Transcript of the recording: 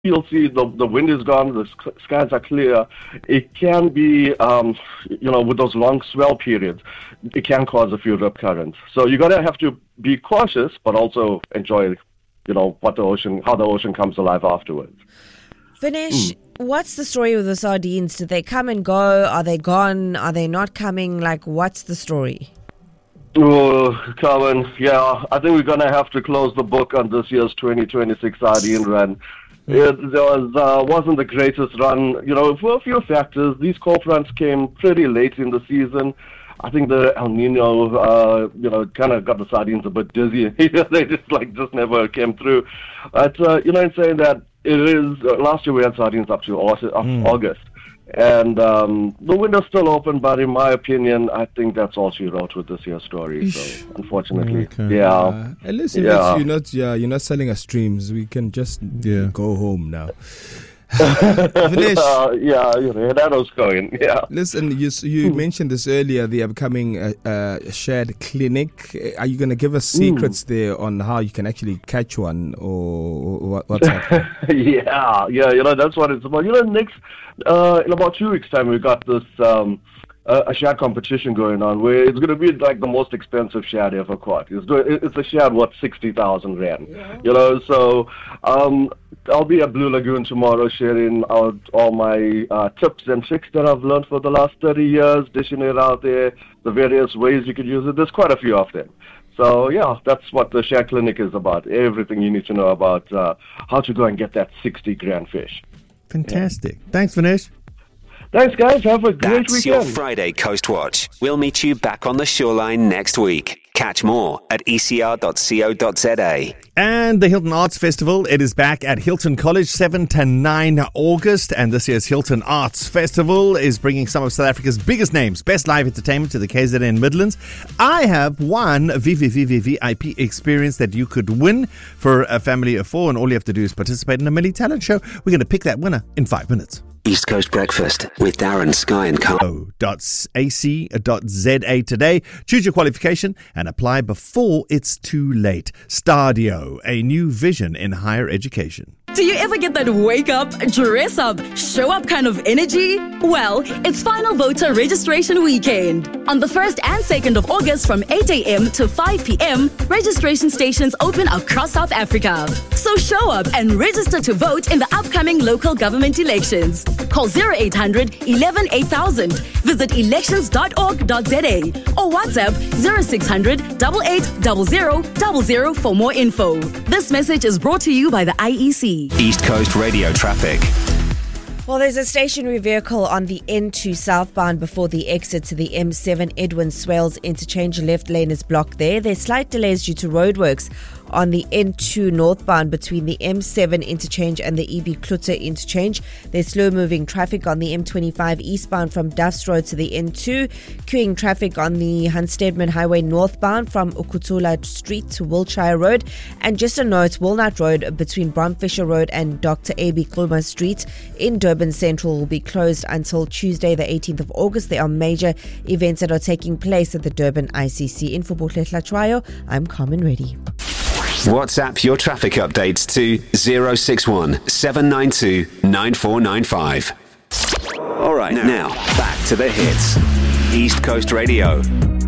you'll see the wind is gone, the skies are clear. It can be, with those long swell periods, it can cause a few rip currents. So you're going to have to be cautious, but also enjoy, how the ocean comes alive afterwards. Vinesh, what's the story with the sardines? Did they come and go? Are they gone? Are they not coming? Like, what's the story? Oh, Carmen, yeah, I think we're going to have to close the book on this year's 2026 sardine run. It wasn't the greatest run, for a few factors. These cold fronts came pretty late in the season. I think the El Nino, kind of got the sardines a bit dizzy. They just never came through. But, in saying that, it is, last year we had sardines up to August. And the window's still open, but in my opinion, I think that's all she wrote with this year's story. So, unfortunately, yeah. At least you're not selling us streams. We can just go home now. Vinesh, that was going. Yeah. Listen, you mentioned this earlier, the upcoming shared clinic. Are you going to give us secrets there on how you can actually catch one, or what's happening? Yeah. That's what it's about. Next, in about 2 weeks' time, we got this a shad competition going on where it's going to be like the most expensive shad ever caught. It's a shad worth 60,000 rand. Yeah. So I'll be at Blue Lagoon tomorrow sharing out all my tips and tricks that I've learned for the last 30 years, dishing it out there, the various ways you could use it. There's quite a few of them. So, yeah, that's what the shad clinic is about. Everything you need to know about how to go and get that 60 grand fish. Fantastic. Yeah. Thanks, Vinesh. Thanks, guys. Have a great weekend. That's your Friday Coast Watch. We'll meet you back on the shoreline next week. Catch more at ecr.co.za. And the Hilton Arts Festival, it is back at Hilton College, 7 to 9 August. And this year's Hilton Arts Festival is bringing some of South Africa's biggest names, best live entertainment to the KZN Midlands. I have one VIP experience that you could win for a family of 4. And all you have to do is participate in a mini talent show. We're going to pick that winner in 5 minutes. East Coast Breakfast with Darren, Sky and Carl. .ac.za today. Choose your qualification and apply before it's too late. Stadio, a new vision in higher education. Do you ever get that wake up, dress up, show up kind of energy? Well, it's Final Voter Registration Weekend. On the 1st and 2nd of August from 8 a.m. to 5 p.m., registration stations open across South Africa. So show up and register to vote in the upcoming local government elections. Call 0800 11 8000. Visit elections.org.za or WhatsApp 0600 8800 00 for more info. This message is brought to you by the IEC. East Coast Radio traffic. Well, there's a stationary vehicle on the N2 southbound before the exit to the M7 Edwin Swales interchange. Left lane is blocked there. There's slight delays due to roadworks on the N2 northbound between the M7 interchange and the EB Klute interchange. There's slow-moving traffic on the M25 eastbound from Duffs Road to the N2. Queuing traffic on the Hunstedman Highway northbound from Ukutula Street to Wiltshire Road. And just a note, Walnut Road between Bromfisher Road and Dr. A.B. Kulma Street in Durban Central will be closed until Tuesday, the 18th of August. There are major events that are taking place at the Durban ICC. In for Botle Tlachwayo, I'm Carmen Reddy. WhatsApp your traffic updates to 061 792 9495. All right, now back to the hits. East Coast Radio.